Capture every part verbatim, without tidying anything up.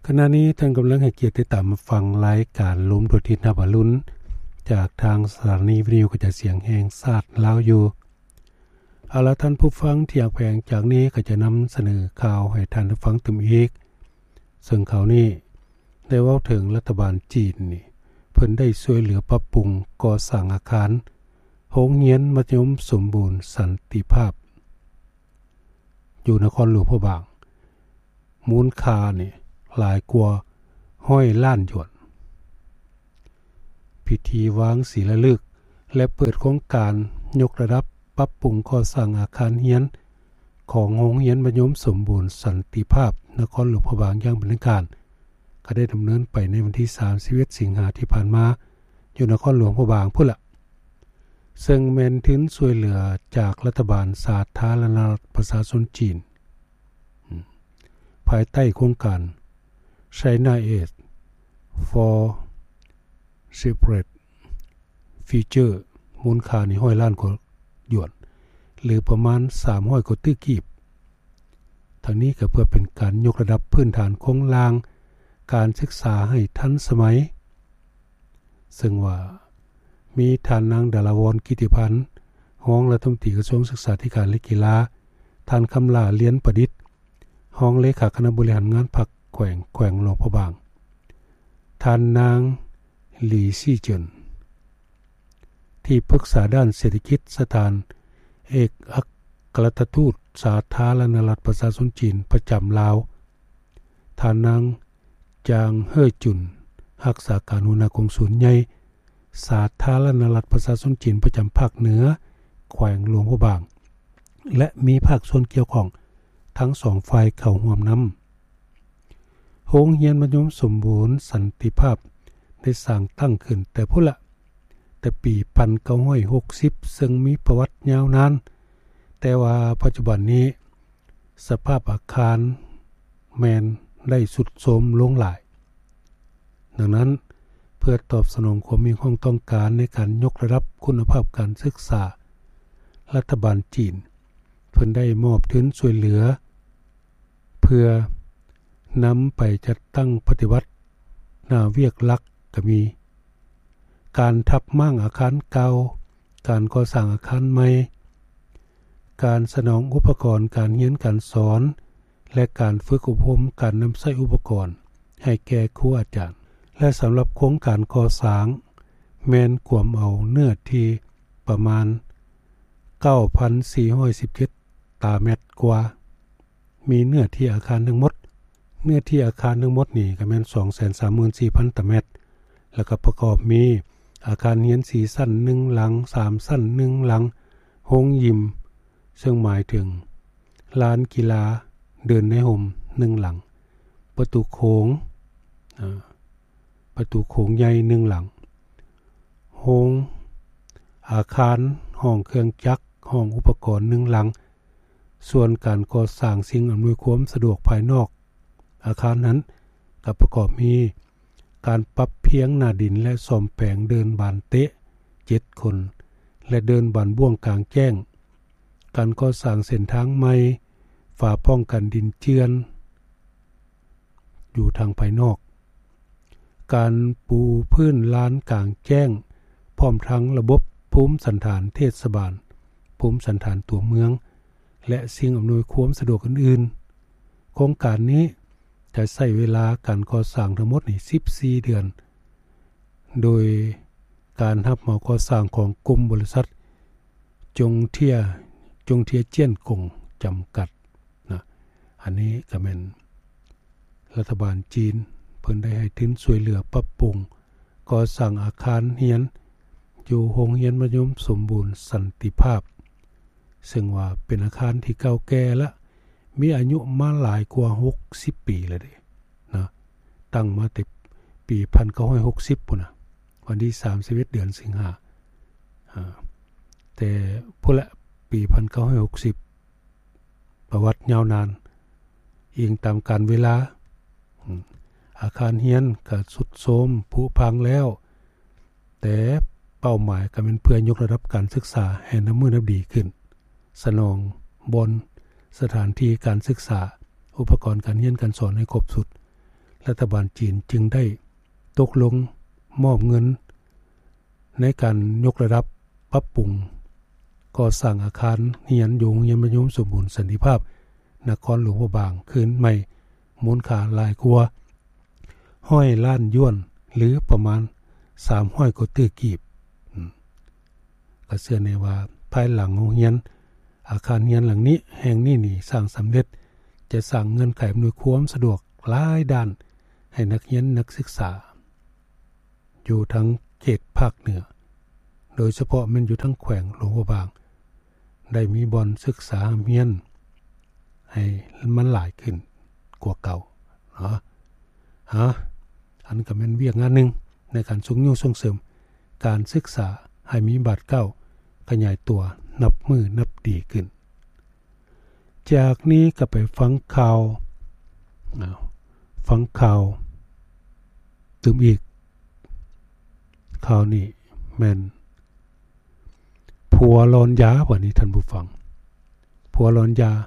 ขณะนี้ท่านกำลังให้เกียรติติดตามฟังรายการลมโดยทิศนาบารุนจากทางสถานีวิทยุกระจายเสียงแห่งชาติลาวอยู่เอาละท่านผู้ฟังที่อยากแผงจากนี้ก็จะนำเสนอข่าวให้ท่านได้ฟังตึมอีกซึ่งข่าวนี้ได้เว้าถึงรัฐบาลจีนนี่เพิ่นได้ช่วยเหลือปรับปรุงก่อสร้างอาคารโรงเรียนมัธยมสมบูรณ์สันติภาพอยู่นครหลวงพระบางมูลค่านี่หลายกว่าห้อยล้านหยวนพิธีวางศิลาฤกษ์และเปิดโครงการยกระดับปรับปรุงก่อสร้างอาคารเรียนของโรงเรียนมัธยมสมบูรณ์สันติภาพนครหลวงพระบางอย่างเป็นทางการก็ได้ดำเนินไปในวันที่สามสิบเอ็ดสิงหาคมที่ผ่านมาอยู่นครหลวงพระบางพุ่นละซึ่งแม่นทุนช่วยเหลือจากรัฐบาลสาธารณรัฐประชาชนจีนภายใต้โครงการ China Aid for Separate Future มูลค่านี่ห้อยล้านกว่าหยวนหรือประมาณสามร้อยกว่าตื้อกีบทั้งนี้ก็เพื่อเป็นการยกระดับพื้นฐานโครงสร้างการศึกษาให้ทันสมัยซึ่งว่ามีท่านนางดาราวรกิติพันธ์รองรัฐมนตรีกระทรวงศึกษาธิการและกีฬาท่านคำลาเลียนประดิษฐ์รองเลขาคณะบริหารงานพรรคแขวงแขวงหลวงพระบางท่านนางหลี่ซี่เจินที่ปรึกษาด้านเศรษฐกิจสถานเอกอัครราชทูตสาธารณรัฐประชาชนจีนประจำลาวท่านนางจางเฮ่อจุนรักษาการหัวหน้ากงสุลใหญ่สาธารณรัฐประชาชนจีนประจำภาคเหนือแขวงหลวงพระบางและมีภาคส่วนเกี่ยวข้องทั้งสองฝ่ายเข้าร่วมนำโรงเรียนมัธยมสมบูรณ์สันติภาพได้สร้างตั้งขึ้นแต่พุ่นละแต่ปีหนึ่งพันเก้าร้อยหกสิบซึ่งมีประวัติยาวนานแต่ว่าปัจจุบันนี้สภาพอาคารแมนได้สุดโทรมลงหลายดังนั้นเพื่อตอบสนองความมีความต้องการในการยกระดับคุณภาพการศึกษารัฐบาลจีนเพิ่นได้มอบทุนช่วยเหลือเพื่อนำไปจัดตั้งปฏิวัติหน้าเวียกลักก็มีการทับมั่งอาคารเก่าการก่อสร้างอาคารใหม่การสนองอุปกรณ์การเรียนการสอนและการฝึกอบรมการนำใช้อุปกรณ์ให้แก่ครูอาจารย์และสำหรับโครงการก่อสร้างแม่นกวมเอาเนื้อที่ประมาณ เก้าพันสี่ร้อยสิบเจ็ด ตารางเมตรกว่ามีเนื้อที่อาคารทั้งหมดเนื้อที่อาคารทั้งหมดนี่ก็แม่น สองแสนสามหมื่นสี่พัน ตารางเมตรแล้วก็ประกอบมีอาคารเรียนสี่ชั้นหนึ่งหลังสามชั้นหนึ่งหลังโรงยิมซึ่งหมายถึงลานกีฬาเดินในห่มหนึ่งหลังประตูโขงอ่าประตูโขงใหญ่หนึ่งหลังโรงอาคารห้องเครื่องจักรห้องอุปกรณ์หนึ่งหลังส่วนการก่อสร้างสิ่งอำนวยความสะดวกภายนอกอาคารนั้นก็ประกอบมีการปรับเพียงหน้าดินและซ่อมแปลงเดินบานเตะเจ็ดคนและเดินบานบ่วงกลางแจ้งการก่อสร้างเส้นทางใหม่ฝาป้องกันดินเจือนอยู่ทางภายนอกการปูพื้นลานกลางแจ้งพร้อมทั้งระบบภูมิสันฐานเทศบาลภูมิสันฐานตัวเมืองและสิ่งอำนวยความสะดวกอื่นๆโครงการนี้จะใช้เวลาการก่อสร้างทั้งหมดนี่สิบสี่เดือนโดยการรับเหมาก่อสร้างของกลุ่มบริษัทจงเทียจงเทียเจี้ยนกงจำกัดนะอันนี้ก็เป็นรัฐบาลจีนเพิ่นได้ให้ทุนช่วยเหลือปรับปรุงก่อสร้างอาคารเรียนอยู่โรงเรียนมัธยมสมบูรณ์สันติภาพซึ่งว่าเป็นอาคารที่เก่าแก่และมีอายุมาหลายกว่าหกสิบปีแล้วเด้นะตั้งมาแต่ปีหนึ่งพันเก้าร้อยหกสิบพุ่นน่ะวันที่สามสิบเอ็ดเดือนสิงหาอ่าแต่พุ่นละปีหนึ่งพันเก้าร้อยหกสิบประวัติยาวนานอิงตามกาลเวลาอาคารเรียนก็ทรุดโทรมผุพังแล้วแต่เป้าหมายก็เป็นเพื่อยกระดับการศึกษาให้น้ำมือน้ำดีขึ้นสนองบนสถานที่การศึกษาอุปกรณ์การเรียนการสอนให้ครบสุดรัฐบาลจีนจึงได้ตกลงมอบเงินในการยกระดับปรับปรุงก่อสร้างอาคารเรียนอยู่โรงเรียนมัธยมสมบูรณ์สันติภาพนครหลวงพระบางคืนใหม่มูลค่าหลายกว่าห้อยล้านย้วนหรือประมาณสามร้อยกว่าตื้อกีบก็เชื่อในว่าภายหลังโรงเรียนอาคารเรียนหลังนี้แห่งนี้นี่สร้างสำเร็จจะสร้างเงื่อนไขอำนวยความสะดวกหลายด้านให้นักเรียนนักศึกษาอยู่ทั้งเขตภาคเหนือโดยเฉพาะมันอยู่ทั้งแขวงหลวงพระบางได้มีบ่อนศึกษาเรียนให้มันหลายขึ้นกว่าเก่าเนาะฮะอันก็เป็นเวียกงานนึงในการส่งยูส่งเสริมการศึกษาให้มีบาทเก้าขยายตัวนับมือนับดีขึ้นจากนี้ก็ไปฟังข่าวฟังข่าวตื่มอีกข่าวนี้แม่นผัวร้อนยาวันนี้ท่านผู้ฟังผัวร้อนยา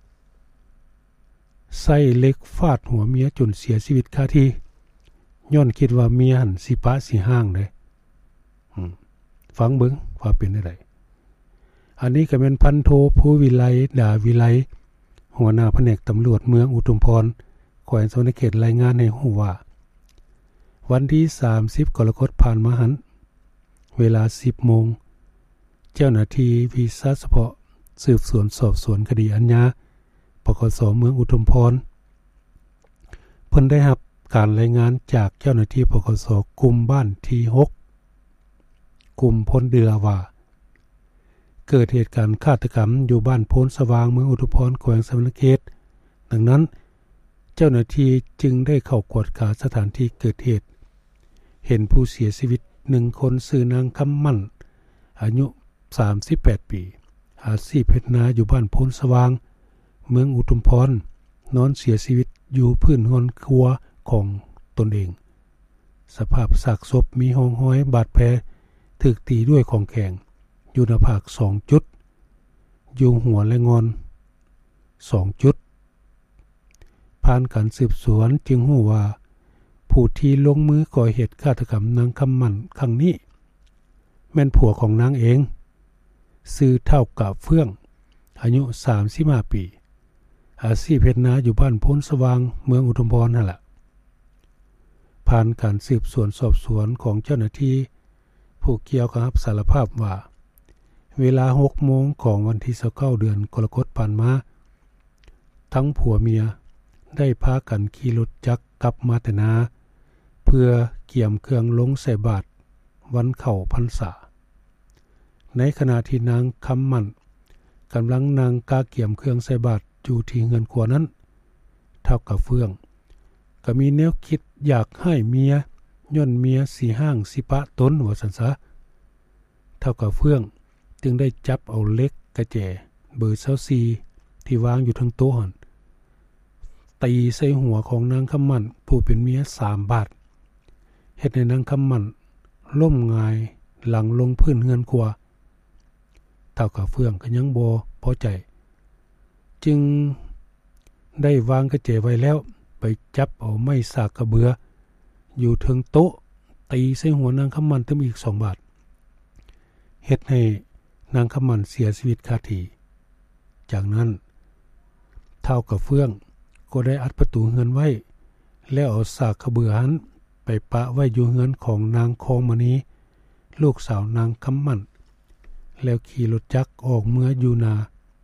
ใส่เล็กฟาดหัวเมียจนเสียชีวิตคาที่ย้อนคิดว่าเมียหันสิปะสิห้างเลยฟังเบิ่งว่าเป็นได้ไดอันนี้ก็เป็นพันโทผู้วิไลดาวิไลหัวหน้าแผนกตำรวจเมืองอุทุมพรแขวงสวรรณเขตรายงานให้ฮู้ว่าวันที่สามสิบกรกฎาคมผ่านมาหันเวลา สิบโมงเจ้าหน้าที่วิสาเฉพาะสืบสวนสอบสวนคดีอาญาปคสเมืองอุทุมพรเพิ่นได้รับการรายงานจากเจ้าหน้าที่ปคสกลุ่มบ้านที่หกกลุ่มพลเดือว่าเกิดเหตุการณ์ฆาตกรรมอยู่บ้านโพนสว่างเมืองอุทุมพรแขวงสวรรณเขตดังนั้นเจ้าหน้าที่จึงได้เข้ากวดขันสถานที่เกิดเหตุเห็นผู้เสียชีวิตหนึ่งคนชื่อนางคำมั่นอายุสามสิบแปดปีอาชีพเฮ็ดนาอยู่บ้านโพนสว่างเมืองอุทุมพรนอนเสียชีวิตอยู่พื้นห้องครัวของตนเองสภาพซากศพมีห้องห้อยบาดแผลถูกตีด้วยของแข็งอยู่หน้าผากสองจุดอยู่หัวและงอนสองจุดผ่านการสืบสวนจึงรู้ว่าผู้ที่ลงมือก่อเหตุฆาตกรรมนางคำมั่นครั้งนี้แม่นผัวของนางเองชื่อเท่ากับเฟื่องอายุสามสิบห้าปีอาชีพเฮ็ดนาอยู่บ้านโพนสว่างเมืองอุทุมพรนั่นแหละผ่านการสืบสวนสอบสวนของเจ้าหน้าที่ผู้เกี่ยวกับสารภาพว่าเวลาหกโมงของวันที่ยี่สิบเก้าเดือนกรกฎาคมผ่านมาทั้งผัวเมียได้พากันขี่รถจักรกลับมาแต่นาเพื่อเกี่ยมเครื่องลงใส่บาตรวันเข้าพรรษาในขณะที่นางคำมั่นกำลังนางกาเกี่ยมเครื่องใส่บาตรอยู่ที่เงินครัวนั้นเท่ากับเฟื่องก็มีแนวคิดอยากให้เมียย่นเมียสีห้างสิปะต้นหัวสันซะเท่ากับเฟื่องจึงได้จับเอาเล็กกระแจเบอร์เซาซีที่วางอยู่ทั้งโต๊ะหันตีใส่หัวของนางคำมั่นผู้เป็นเมียสามบาทเฮ็ดให้นางคำมั่นล้มงายหลังลงพื้นเงินครัวเท่ากับเฟื่องก็ยังบ่พอใจจึงได้วางกระเจไว้แล้วไปจับเอาไม้สากกระเบืออยู่ถึงโต๊ะตีใส่หัวนางคำมั่นเต็มอีกสองบาทเฮ็ดให้นางคำมั่นเสียชีวิตคาที่จากนั้นเท่ากับเฟื่องก็ได้อัดประตูเฮือนไว้แล้วเอาสากกระเบือหันไปปะไว้อยู่เฮือนของนางคองมณีลูกสาวนางคำมั่นแล้วขี่รถจักรออกเมื่ออยู่นา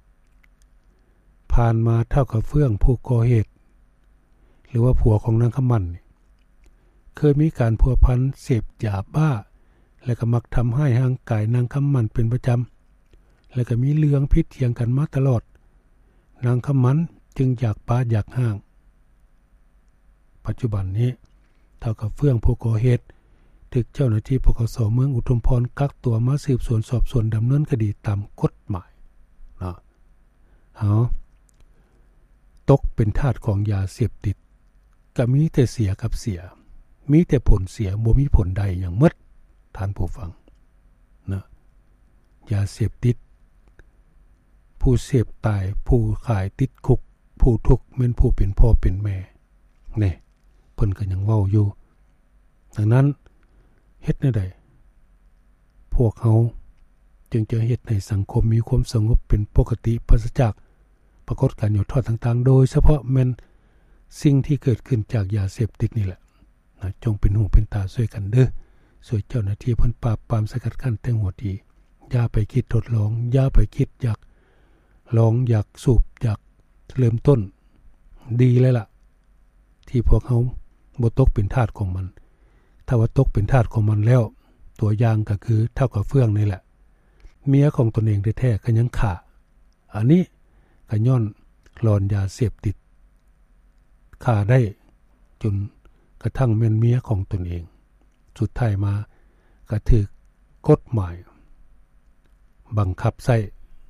ผ่านมาเท่ากับเฟื่องผู้ก่อเหตุหรือว่าผัวของนางคำมั่นเคยมีการพัวพันเสพยาบ้าและก็มักทำให้ร่างกายนางคำมั่นเป็นประจำและก็มีเรื่องพิษเถียงกันมาตลอดนางคำมั่นจึงอยากปาอยากห่างปัจจุบันนี้เท่ากับเฟื่องผู้ก่อเหตุถูกเจ้าหน้าที่ปคสเมืองอุทุมพรกักตัวมาสืบสวนสอบสวนดำเนินคดีตามกฎหมายเนาะเอาตกเป็นทาสของยาเสพติดก็มีแต่เสียกับเสียมีแต่ผลเสียบ่มีผลใดอย่างหมดท่านผู้ฟังนะยาเสพติดผู้เสพตายผู้ขายติดคุกผู้ทุกข์แม่นผู้เป็นพ่อเป็นแม่นี่พิ่นก็ยังเว้าอยู่ดังนั้นเฮ็ดแนวใดพวกเฮาจึงจะเฮ็ดให้สังคมมีความสงบเป็นปกติปราศจากปรากฏการณ์อยู่ทอดต่างๆโดยเฉพาะแม่นสิ่งที่เกิดขึ้นจากยาเสพติดนี่แหละนะจงเป็นหูเป็นตาช่วยกันเด้อช่วยเจ้าหน้าที่เพิ่นปราบปรามสกัดกั้นแต่หัวทีอย่าไปคิดทดลองอย่าไปคิดอยากลองอยากสูบอยากเริ่มต้นดีเลยล่ะที่พวกเฮาบ่ตกเป็นทาสของมันถ้าว่าตกเป็นทาสของมันแล้วตัวอย่างก็คือเท่ากับเฟื่องนี่แหละเมียของตนเองแท้ๆก็ยังฆ่าอันนี้ก็ย้อนหลอนยาเสพติดฆ่าได้จนกระทั่งแม่นเมียของตนเองสุดท้ายมาก็ถูกกฎหมายบังคับใช้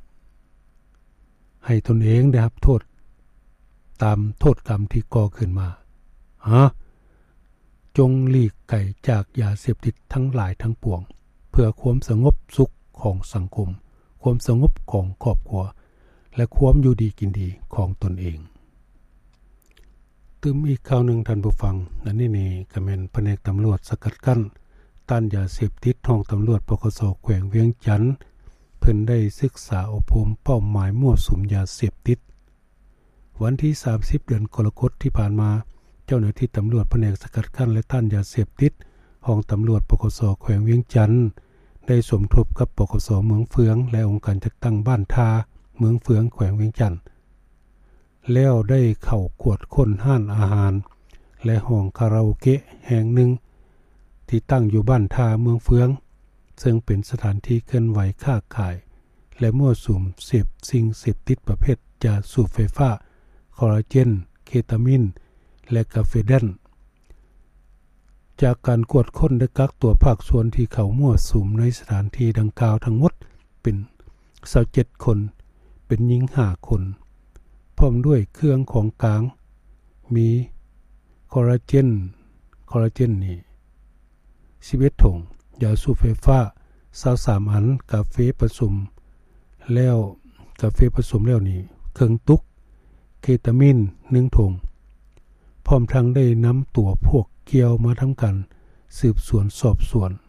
ให้ตนเองได้รับโทษตามโทษกรรมที่ก่อขึ้นมาฮะจงหลีกไกลจากยาเสพติดทั้งหลายทั้งปวงเพื่อความสงบสุขของสังคมความสงบของครอบครัวและความอยู่ดีกินดีของตนเองตึมอีกข่าวหนึ่งท่านผู้ฟังอันนี้นี่ก็แม่นแผนกตำรวจสกัดกั้นต้านยาเสพติดห้องตำรวจปคส.แขวงเวียงจันทน์เพิ่นได้ศึกษาอบรมเป้าหมายมั่วสุมยาเสพติดวันที่สามสิบเดือนกรกฎาคมที่ผ่านมาเจ้าหน้าที่ตำรวจแผนกสกัดกั้นและต้านยาเสพติดห้องตำรวจปคส.แขวงเวียงจันทน์ได้สมทบกับปคส.เมืองเฟืองและองค์การจัดตั้งบ้านทาเมืองเฟืองแขวงเวียงจันทน์แล้วได้เข้ากวดค้นห้านอาหารและห้องคาราโอเกะแห่งหนึ่งที่ตั้งอยู่บ้านทาเมืองเฟืองซึ่งเป็นสถานที่เคลื่อนไหวค้าขายและมั่วสุมเสพสิ่งเสพติดประเภทยาสูบไฟฟ้าคอลลาเจนเคตามีนและกาเฟเดนจากการกวดค้นได้กักตัวภาคส่วนที่เขามั่วสุมในสถานที่ดังกล่าวทั้งหมดเป็นยี่สิบเจ็ดคนเป็นหญิงห้าคนพร้อมด้วยเครื่องของกลางมีคอลลาเจนคอลลาเจนนี่สิบเอ็ดถุงยาสูบไฟฟ้ายี่สิบสามอันกาแฟผสมแล้วกาแฟผสมแล้วนี่เครื่องตุกเคตามีนหนึ่งถุงพร้อมทั้งได้นำตัวพวกเกี่ยวมาทำการสืบสวนสอบสวน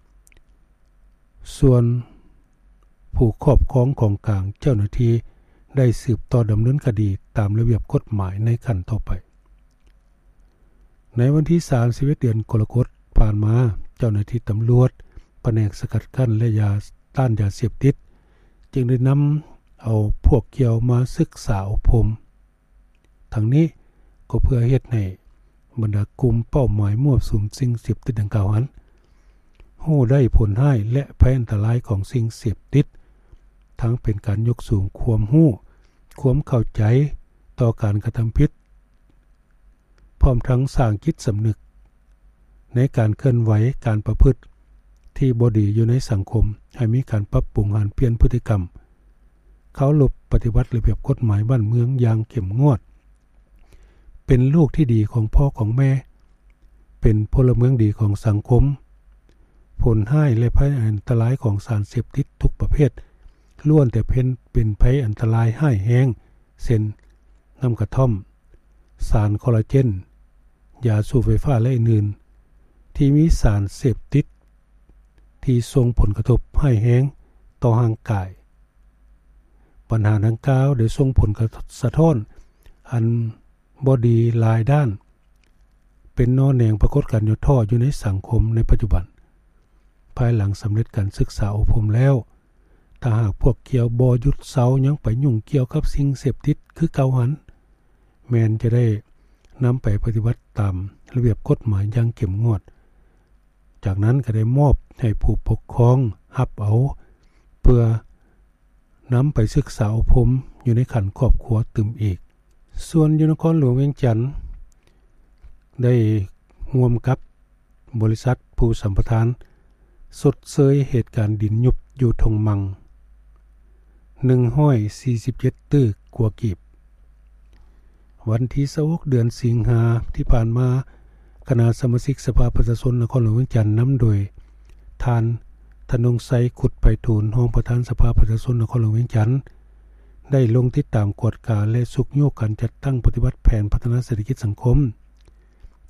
ส่วนผู้ครอบครองของกลางเจ้าหน้าที่ได้สืบต่อดำเนินคดีตามระเบียบกฎหมายในขั้นต่อไปในวันที่สามสิบเอ็ดเดือนกรกฎาคมผ่านมาเจ้าหน้าที่ตำรวจแผนกสกัดกั้นและยาต้านยาเสพติดจึงได้นำเอาพวกเกี่ยวมาศึกษาอบรมทั้งนี้ก็เพื่อเฮ็ดให้บรรดากลุ่มเป้าหมายมั่วสุมสิ่งเสพติดดังกล่าวนั้นรู้ได้ผลให้และภัยอันตรายของสิ่งเสพติดทั้งเป็นการยกสูงความรู้ความเข้าใจต่อการกระทำผิดพร้อมทั้งสร้างจิตสำนึกในการเคลื่อนไหวการประพฤติที่บ่ดีอยู่ในสังคมให้มีการปรับปรุงหันเปลี่ยนพฤติกรรมเขาหลบปฏิบัติระเบียบกฎหมายบ้านเมืองอย่างเข้มงวดเป็นลูกที่ดีของพ่อของแม่เป็นพลเมืองดีของสังคมผลให้และภัยอันตรายของสารเสพติดทุกประเภทล้วนแต่เป็นเป็นภัยอันตรายให้แห้งเช่นน้ำกระท่อมสารคอลลาเจนยาสูบไฟฟ้าและอื่นๆที่มีสารเสพติดที่ส่งผลกระทบให้แห้งต่อร่างกายปัญหาดังกล่าวได้ส่งผลกระทบสะท้อนอันบ่ดีหลายด้านเป็นนอแหน่งปรากฏการณ์อยู่ท่ออยู่ในสังคมในปัจจุบันภายหลังสำเร็จการศึกษาอบรมแล้วถ้าหากพวกเกี่ยวบ่หยุดเซายังไปยุ่งเกี่ยวกับสิ่งเสพติดคือเก่าหันแม้นจะได้นำไปปฏิบัติตามระเบียบกฎหมายอย่างเข้มงวดจากนั้นก็ได้มอบให้ผู้ปกครองรับเอาเพื่อนำไปศึกษาอบรมอยู่ในขั้นครอบครัวตึมอีกส่วนอยู่นครหลวงเวียงจันทน์ได้ร่วมกับบริษัทผู้สัมปทานสดเสยเหตุการณ์ดินยุบอยู่ทงมังหนึ่งร้อยสี่สิบเจ็ดตื้อกว่ากีบวันที่ยี่สิบหกเดือนสิงหาที่ผ่านมาคณะสมาชิกสภาประชาชนนครหลวงเวียงจันทน์นำโดยท่านธนงไสขุดไพฑูรย์รองประธานสภาประชาชนนครหลวงเวียงจันทน์ได้ลงติดตามกวดการและสุกโยกการจัดตั้งปฏิบัติแผนพัฒนาเศรษฐกิจสังคม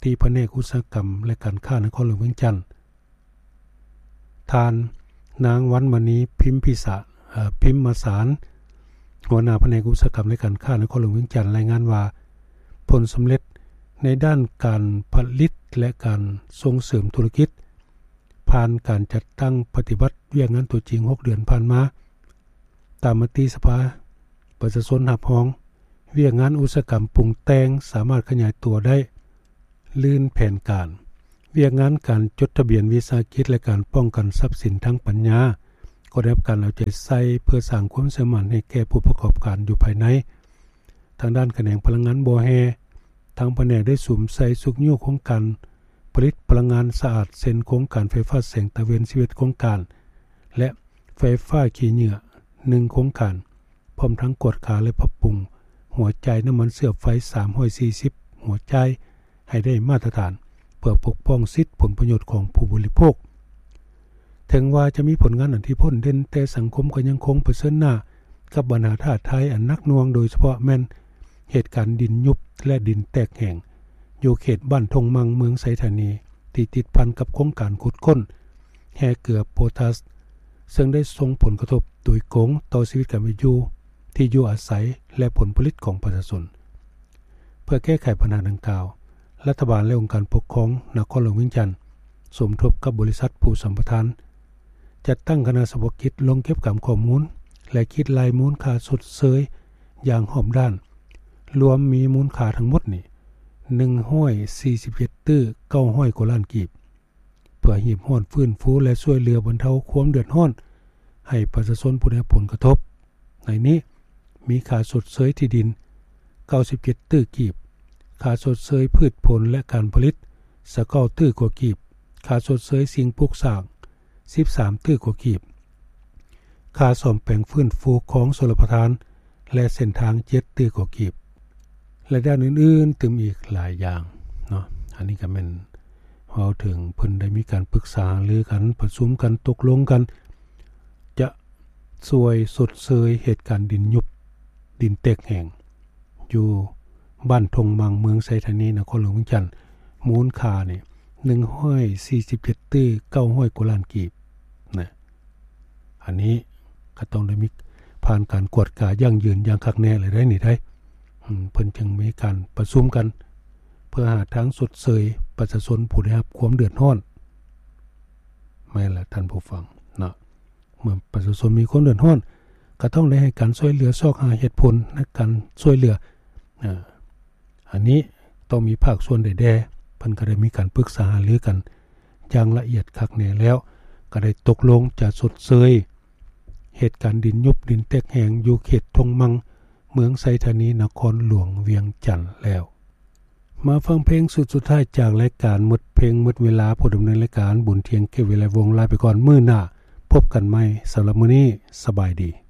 ที่แผนกอุตสาหกรรมและการค้านครหลวงเวียงจันทน์ทานนางวันมณีพิมพิสารพิมมาสารหัวหน้าแผนกอุตสาหกรรมและการค้านครหลวงเวียงจันทน์รายงานว่าผลสำเร็จในด้านการผลิตและการส่งเสริมธุรกิจผ่านการจัดตั้งปฏิบัติเวียกงานตัวจริงหกเดือนผ่านมาตามมติสภาประชาชนรับรองเวียกงานอุตสาหกรรมปรุงแต่งสามารถขยายตัวได้ลื่นแผนการเวียกงานการจดทะเบียนวิสาหกิจและการป้องกันทรัพย์สินทางปัญญาก็ได้รับการเอาใจใส่เพื่อสร้างความเชื่อมั่นให้แก่ผู้ประกอบการอยู่ภายในทางด้านแขนงพลังงานบ่อแฮทางแผนกได้สุ่มใส่สุกยุ่งโครงการผลิตพลังงานสะอาดเส้นโครงการไฟฟ้าแสงตะเวนสิบเอ็ดโครงการและไฟฟ้าขี้เหงื่อหนึ่งโครงการพร้อมทั้งกวดขันและปรับปรุงหัวใจน้ำมันเสื่อมไฟสามร้อยสี่สิบหัวใจให้ได้มาตรฐานเพื่อปกป้องสิทธิผลประโยชน์ของผู้บริโภคถึงว่าจะมีผลงานอันที่พ้นเด่นแต่สังคมก็ยังคงเผชิญหน้ากับปัญหาท้าทายอันนักหน่วงโดยเฉพาะแม่นเหตุการณ์ดินยุบและดินแตกแห่งอยู่เขตบ้านทงมังเมืองไสธานีที่ติดพันกับโครงการขุดค้นแห่เกลือโพแทสซึ่งได้ส่งผลกระทบโดยตรงต่อชีวิตการเป็นอยู่ที่อยู่อาศัยและผลผลิตของประชาชนเพื่อแก้ไขปัญหาดังกล่าวรัฐบาลและองค์การปกครองนครหลวงเวียงจันทน์สมทบกับบริษัทผู้สัมปทานจัดตั้งคณะเฉพาะกิจลงเก็บกำข้อมูลและคิดรายมูลค่าสดเสยอย่างหอมด้านรวมมีมูลค่าทั้งหมดนี่หนึ่งร้อยสี่สิบเจ็ดตื้อเก้าร้อยกว่าล้านกีบเพื่อหีบห้อนฟื้นฟูและช่วยเหลือบรรเทาความเดือดร้อนให้ประชาชนผู้ได้รับผลกระทบในนี้มีค่าสดเสยที่ดินเก้าสิบเจ็ดตื้อกีบค่าสดเสยพืชผลและการผลิตสะเก้าตื้อกว่ากีบค่าสดเสยสิ่งปลูกสร้างสิบสามตื้อกว่ากีบค่าซ่อมแปลงฟื้นฟูของชลประทานและเส้นทางเจ็ดตื้อกว่ากีบและด้านอื่นๆตึมอีกหลายอย่างเนาะอันนี้ก็เป็นเว้าถึงเพิ่นได้มีการปรึกษาหรือกันประชุมกันตกลงกันจะช่วยสดเสยเหตุการณ์ดินยุบดินแตกแห่งอยู่บ้านทงมังเมืองไสธานีนครหลวงเวียงจันทน์มูลค่านี่หนึ่งร้อยสี่สิบเจ็ดตื้อเก้าร้อยกว่าล้านกีบนะอันนี้ก็ต้องได้มีผ่านการกวดกายั่งยืนอย่างคักแน่เลยได้นี่ได้เพิ่นจึงมีการประชุมกันเพื่อหาทางสดเสยประชาชนผู้ได้รับความเดือดร้อนแม่นล่ะท่านผู้ฟังเนาะเมื่อประชาชนมีความเดือดร้อนก็ต้องได้ให้การช่วยเหลือซอกหาเหตุผลในการช่วยเหลืออ่าอันนี้ต้องมีภาคส่วนใดแดเพิ่นก็ได้มีการปรึกษาหารือกันอย่างละเอียดคักแน่แล้วก็ได้ตกลงจะสดเสยเหตุการณ์ดินยุบดินแตกแห่งอยู่เขตทงมังเมืองไสธานีนครหลวงเวียงจันทน์แล้วมาฟังเพลงสุดสุดท้ายจากรายการหมดเพลงหมดเวลาผู้ดำเนินรายการบุญเทียงเก็บเวลาวงลาไปก่อนมื้อหน้าพบกันใหม่สำหรับมื้อนี้สบายดี